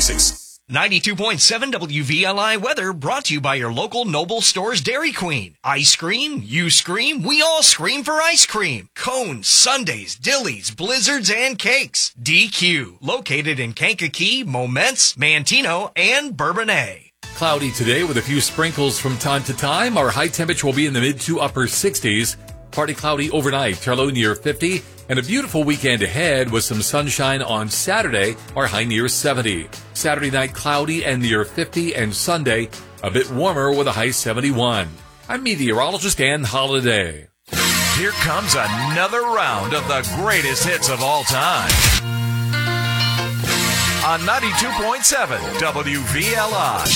26. 92.7 WVLI weather brought to you by your local Noble Stores Dairy Queen. Ice cream, you scream, we all scream for ice cream. Cones, sundaes, dillies, blizzards, and cakes. DQ, located in Kankakee, Momence, Manteno, and Bourbonnais. Cloudy today with a few sprinkles from time to time. Our high temperature will be in the mid to upper 60s. Partly cloudy overnight, our low near 50. And a beautiful weekend ahead with some sunshine on Saturday, our high near 70. Saturday night cloudy and near 50, and Sunday a bit warmer with a high 71. I'm meteorologist Dan Holiday. Here comes another round of the greatest hits of all time. On 92.7 WVLI.